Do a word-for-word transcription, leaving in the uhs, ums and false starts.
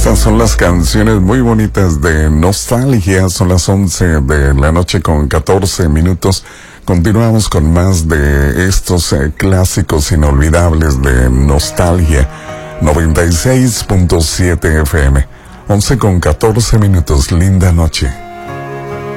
Estas son las canciones muy bonitas de nostalgia. Son las once de la noche con catorce minutos. Continuamos con más de estos eh, clásicos inolvidables de nostalgia. noventa y seis punto siete F M. once con catorce minutos. Linda noche.